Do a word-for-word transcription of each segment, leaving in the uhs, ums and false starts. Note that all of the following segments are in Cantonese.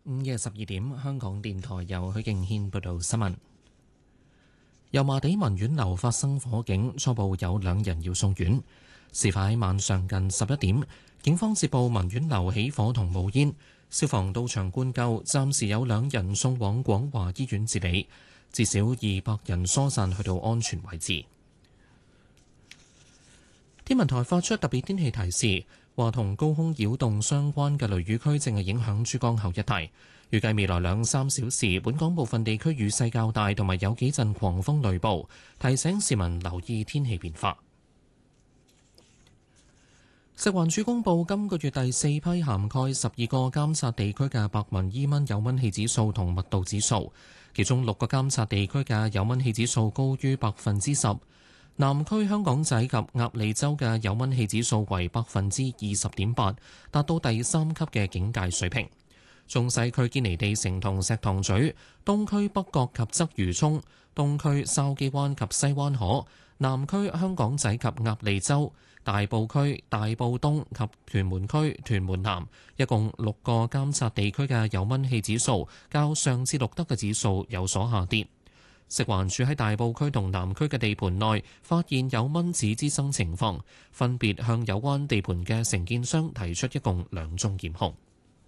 午夜十二點，香港電台由許敬軒報道新聞。油麻地文苑樓發生火警，初步有兩人要送院。事發喺晚上近十一點，警方接報文苑樓起火同冒煙，消防到場灌救，暫時有兩人送往廣華醫院治理，至少二百人疏散去到安全位置。天文台發出特別天氣提示，話同高空擾動相關嘅雷雨區正係影響珠江口一帶。預計未來兩三小時，本港部分地區雨勢較大，同埋有幾陣狂風雷暴，提醒市民留意天氣變化。食環署公布今個月第四批涵蓋十二個監察地區嘅白紋伊蚊有蚊氣指數同密度指數，其中六個監察地區嘅有蚊氣指數高於百分之十。南區香港仔及鴨脷洲嘅有蚊氣指數為百分之二十點八，達到第三級嘅警戒水平。中西區堅尼地城同石塘咀、東區北角及鰂魚涌、東區筲箕灣及西灣河、南區香港仔及鴨脷洲、大埔區大埔東及屯門區屯門南，一共六個監察地區嘅有蚊氣指數，較上次錄得嘅指數有所下跌。食環署喺大埔區同南區嘅地盤內發現有蚊子滋生情況，分別向有關地盤嘅承建商提出一共兩宗檢控。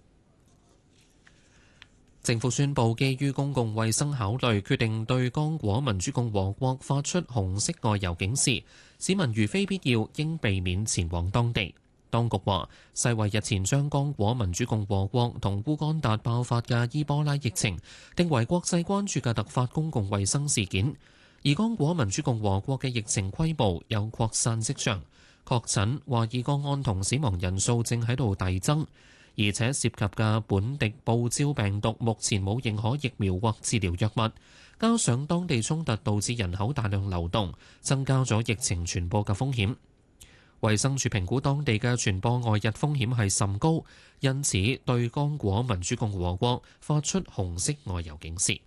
政府宣布，基於公共衛生考慮，決定對剛果民主共和國發出紅色外遊警示，市民如非必要，應避免前往當地。當局話，世衛日前將剛果民主共和國同烏干達爆發嘅伊波拉疫情定為國際關注嘅突發公共衛生事件，而剛果民主共和國嘅疫情規模有擴散跡象，確診、懷疑個案同死亡人數正喺度遞增。而且涉及嘅本地報招病毒目前冇認可疫苗或治療藥物，加上當地衝突導致人口大量流動，增加咗疫情傳播嘅風險。衛生署評估當地嘅傳播外溢風險係甚高，因此對剛果民主共和國發出紅色外遊警示。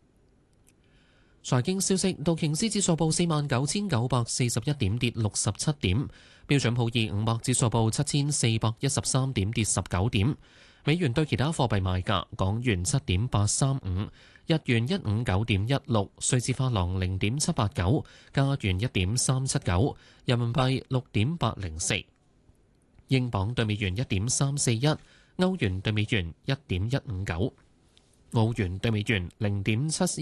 財經消息，道瓊斯指數報四萬九千九百四十一點，跌六十七點；標準普爾五百指數報七千四百一十三點，跌十九點。美元對其他貨幣賣價：港元七點八三五，日元一五九點一六，瑞士法郎零點七八九，加元一點三七九，人民幣六點八零四，英鎊對美元一點三四一，歐元對美元一點一五九，澳元對美元零點七